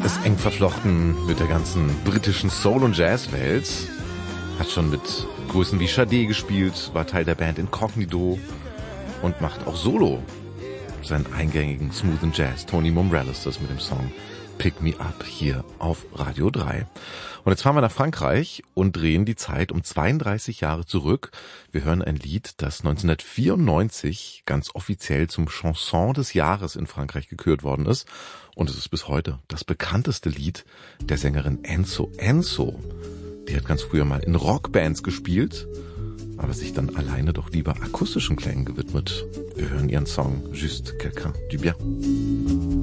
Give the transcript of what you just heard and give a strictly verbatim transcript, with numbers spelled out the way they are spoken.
ist eng verflochten mit der ganzen britischen Soul- und Jazzwelt. Hat schon mit Größen wie Sade gespielt, war Teil der Band Incognito und macht auch solo seinen eingängigen Smooth and Jazz. Tony Mombrell ist das mit dem Song Pick Me Up hier auf Radio drei. Und jetzt fahren wir nach Frankreich und drehen die Zeit um zweiunddreißig Jahre zurück. Wir hören ein Lied, das neunzehnhundertvierundneunzig ganz offiziell zum Chanson des Jahres in Frankreich gekürt worden ist. Und es ist bis heute das bekannteste Lied der Sängerin Enzo. Enzo, die hat ganz früher mal in Rockbands gespielt, aber sich dann alleine doch lieber akustischen Klängen gewidmet. Wir hören ihren Song Juste quelqu'un du bien.